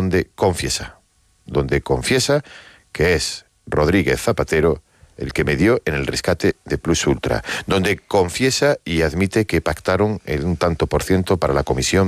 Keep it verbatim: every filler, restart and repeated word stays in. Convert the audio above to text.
donde confiesa, donde confiesa que es Rodríguez Zapatero el que medió en el rescate de Plus Ultra, donde confiesa y admite que pactaron el un tanto por ciento para la comisión